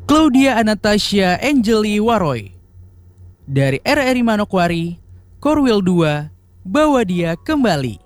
Claudia Anastasia Angeli Waroy. Dari RRI Manokwari, Korwil 2, bawa dia kembali.